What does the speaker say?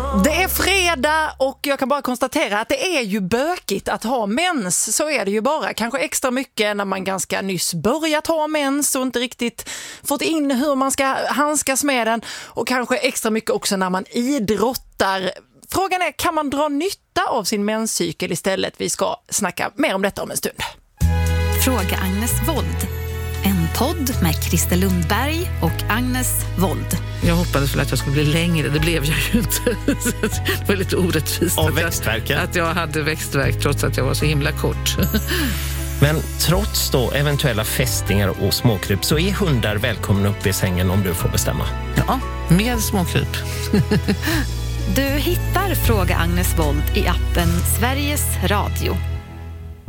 Det är fredag och jag kan bara konstatera att det är ju bökigt att ha mens. Så är det ju bara. Kanske extra mycket när man ganska nyss börjat ha mens och inte riktigt fått in hur man ska handskas med den. Och kanske extra mycket också när man idrottar. Frågan är, kan man dra nytta av sin menscykel istället? Vi ska snacka mer om detta om en stund. Fråga Agnes Wold. En podd med Christer Lundberg och Agnes Wold. Jag hoppades väl att jag skulle bli längre, det blev jag ju inte. Det var lite orättvist av växtverken. Att jag hade växtverk trots att jag var så himla kort. Men trots då eventuella fästingar och småkryp så är hundar välkomna upp i sängen om du får bestämma. Ja, med småkryp. Du hittar Fråga Agnes Wold i appen Sveriges Radio.